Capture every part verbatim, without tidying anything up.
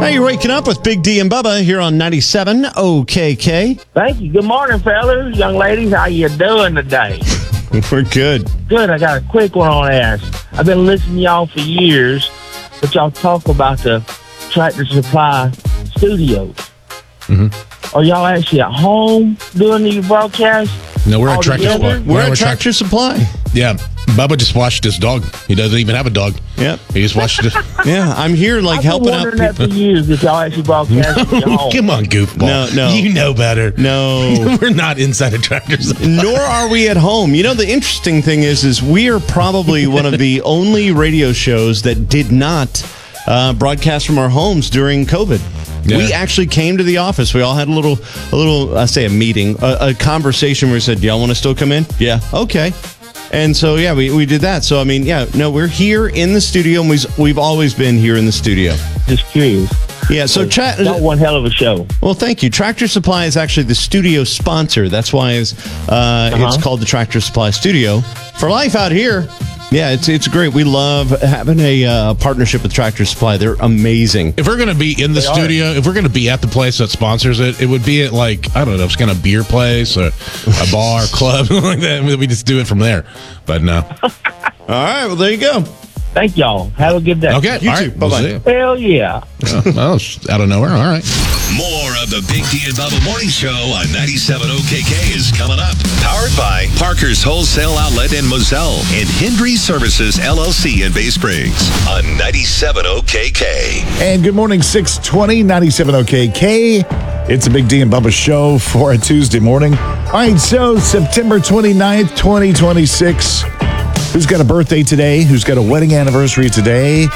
Now you're waking up with Big D and Bubba here on ninety-seven O K K. Thank you. Good morning, fellas, young ladies. How you doing today? We're good. Good. I got a quick one on ask. I've been listening to y'all for years, but y'all talk about the Tractor Supply Studios. Mm-hmm. Are y'all actually at home doing these broadcasts? No, we're at Tractor Supply. We're, we're at Tractor, Tractor Supply. Yeah. Bubba just watched his dog. He doesn't even have a dog. Yep. He just watched it. Yeah, I'm here like I've helping been out wondering that people. for years if y'all actually broadcast at your home. Come on, goofball. No, no. You know better. No. We're not inside a Tractor Supply. Nor are we at home. You know, the interesting thing is, is we are probably one of the only radio shows that did not uh, broadcast from our homes during COVID. Yeah. We actually came to the office. We all had a little, a little, I say a meeting, a, a conversation where we said, y'all want to still come in? Yeah. Okay. And so, yeah, we, we did that. So, I mean, yeah, no, we're here in the studio, and we've, we've always been here in the studio. Just curious. Yeah, so chat. Not one hell of a show. Well, thank you. Tractor Supply is actually the studio sponsor. That's why it's, uh, uh-huh. it's called the Tractor Supply Studio. For life out here. Yeah, it's it's great. We love having a uh, partnership with Tractor Supply. They're amazing. If we're going to be in the they studio, are. if we're going to be at the place that sponsors it, it would be at like, I don't know, it's kind of beer place or a bar, club, like that. We just do it from there. But no. All right, well, there you go. Thank y'all. Have a good day. Okay, you all too. Right. Bye-bye. We'll Hell yeah. uh, well, it's out of nowhere. All right. More of the Big D and Bubba Morning Show on ninety-seven O K K is coming up. Powered by Parker's Wholesale Outlet in Moselle and Hendry Services, L L C in Bay Springs on ninety-seven O K K. And good morning, six twenty, ninety-seven O K K. It's a Big D and Bubba show for a Tuesday morning. All right, so September twenty-ninth, twenty twenty-six. Who's got a birthday today? Who's got a wedding anniversary today?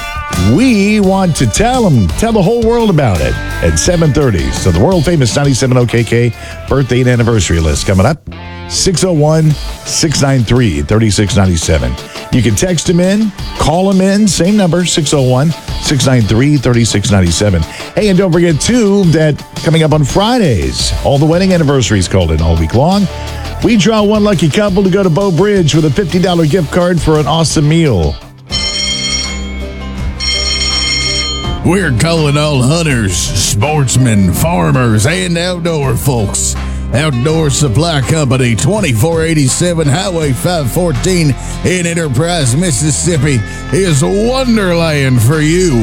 We want to tell them, tell the whole world about it at seven thirty. So the world-famous ninety-seven O K K birthday and anniversary list coming up. six oh one, six nine three, three six nine seven. You can text them in, call them in, same number, six oh one, six nine three, three six nine seven. Hey, and don't forget, too, that coming up on Fridays, all the wedding anniversaries called in all week long. We draw one lucky couple to go to Bow Bridge with a fifty dollars gift card for an awesome meal. We're calling all hunters, sportsmen, farmers, and outdoor folks. Outdoor Supply Company, twenty-four eighty-seven Highway five fourteen in Enterprise, Mississippi, is Wonderland for you.